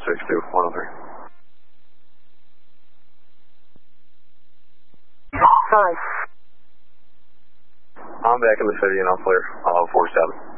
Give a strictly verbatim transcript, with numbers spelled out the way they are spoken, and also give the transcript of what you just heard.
six two, one oh three. Sorry. I'm back in the city and I'll clear. I'll have four seven.